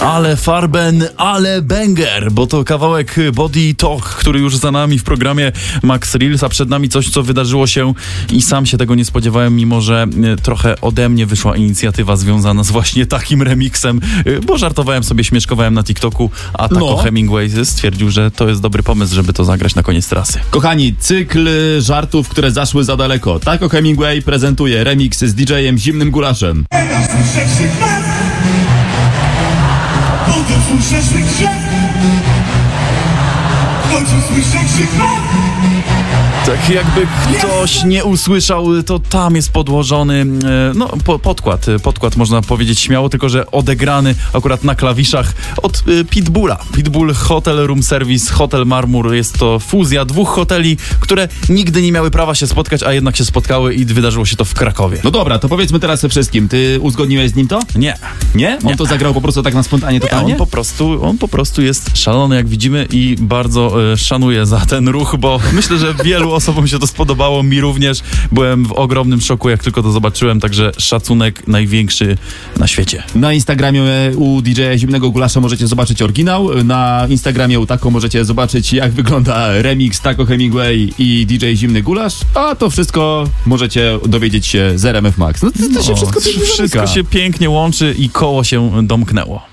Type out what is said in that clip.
Ale Farben, ale banger, bo to kawałek Body Talk, który już za nami w programie Max Reels, a przed nami coś, co wydarzyło się i sam się tego nie spodziewałem, mimo że trochę ode mnie wyszła inicjatywa związana z właśnie takim remixem, bo żartowałem sobie, śmieszkowałem na TikToku, a Taco Hemingway stwierdził, że to jest dobry pomysł, żeby to zagrać na koniec trasy. Kochani, cykl żartów, które zaszły za daleko. Taco Hemingway prezentuje remix z DJ-em Zimnym Gulaszem. Tak jakby ktoś nie usłyszał, to tam jest podłożony podkład, można powiedzieć śmiało, tylko że odegrany akurat na klawiszach od Pitbulla. Pitbull Hotel Room Service, Hotel Marmur. Jest to fuzja dwóch hoteli, które nigdy nie miały prawa się spotkać, a jednak się spotkały i wydarzyło się to w Krakowie. No dobra, to powiedzmy teraz wszystkim. Ty uzgodniłeś z nim to? Nie. Nie? On to zagrał po prostu tak na spontanie totalnie? On po prostu jest szalony, jak widzimy, i bardzo szanuje za ten ruch, bo myślę, że wielu osobom się to spodobało, mi również. Byłem w ogromnym szoku, jak tylko to zobaczyłem, także szacunek największy na świecie. Na Instagramie u DJ-a Zimnego Gulasza możecie zobaczyć oryginał, na Instagramie u Taco możecie zobaczyć, jak wygląda remix Taco Hemingway i DJ Zimny Gulasz, a to wszystko możecie dowiedzieć się z RMF Max. No to się wszystko się pięknie łączy i koło się domknęło.